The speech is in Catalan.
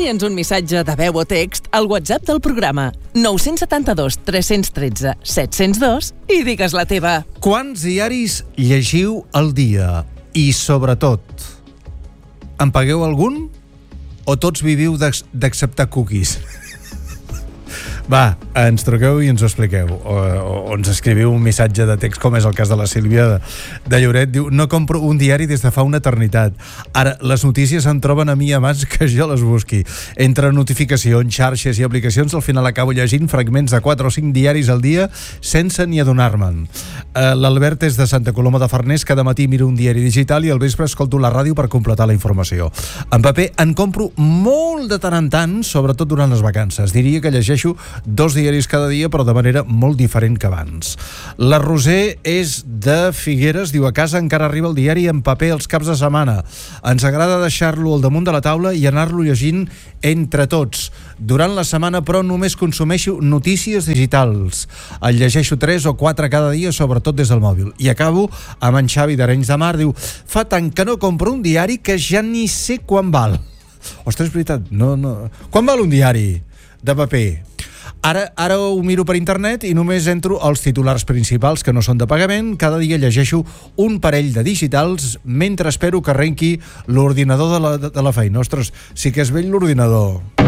Envia'ns un missatge de veu o text al WhatsApp del programa 972 313 702 i digues la teva. Quants diaris llegiu al dia? I, sobretot, en pagueu algun? O tots viviu d'acceptar cookies? Va, ens truqueu i ens ho expliqueu. O ens escriviu un missatge de text, com és el cas de la Sílvia de Lloret. Diu, no compro un diari des de fa una eternitat. Ara, les notícies em troben a mi abans que jo les busqui. Entre notificacions, xarxes i aplicacions, al final acabo llegint fragments de 4 o 5 diaris al dia sense ni adonar-me'n. L'Albert és de Santa Coloma de Farners. Cada matí miro un diari digital i al vespre escolto la ràdio per completar la informació. En paper en compro molt de tant en tant, sobretot durant les vacances. Diria que llegeixo 2 diaris cada dia, però de manera molt diferent que abans. La Roser és de Figueres, diu, a casa encara arriba el diari en paper els caps de setmana. Ens agrada deixar-lo al damunt de la taula i anar-lo llegint entre tots. Durant la setmana, però, només consumeixo notícies digitals. El llegeixo 3 o 4 cada dia, sobretot des del mòbil. I acabo amb en Xavi d'Arenys de Mar, diu, fa tant que no compro un diari que ja ni sé quan val. Ostres, és veritat, no. Quan val un diari de paper? Ara ho miro per internet i només entro als titulars principals que no són de pagament. Cada dia llegeixo un parell de digitals mentre espero que arrenqui l'ordinador de la feina. Ostres, sí que és vell l'ordinador.